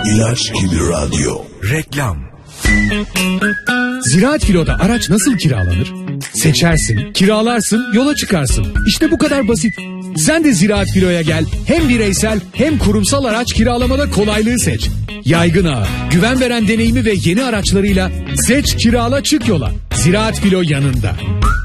İlaç gibi radyo. Reklam. Ziraat Filo'da araç nasıl kiralanır? Seçersin, kiralarsın, yola çıkarsın. İşte bu kadar basit. Sen de Ziraat Filo'ya gel. Hem bireysel hem kurumsal araç kiralamada kolaylığı seç. Yaygın ağı, güven veren deneyimi ve yeni araçlarıyla seç, kirala, çık yola. Ziraat Filo yanında.